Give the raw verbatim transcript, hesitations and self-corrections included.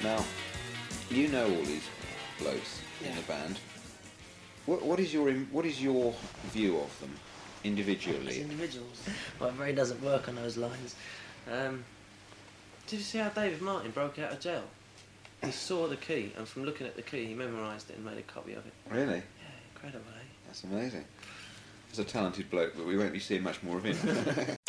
Now, you know all these blokes Yeah. in the band. What, what is your im- what is your view of them As individually? individuals. My brain doesn't work on those lines. Um, did you see how David Martin broke out of jail? He saw the key, and from looking at the key, he memorised it and made a copy of it. Really? Yeah, incredible, eh? That's amazing. He's a talented bloke, but we won't be seeing much more of him.